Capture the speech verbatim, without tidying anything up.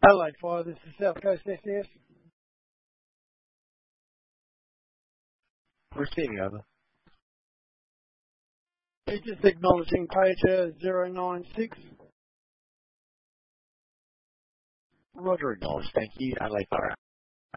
Adelaide Fire, this is South Coast S S. Receiving over. Just acknowledging pager zero nine six. Roger, acknowledged. Thank you. Adelaide Fire.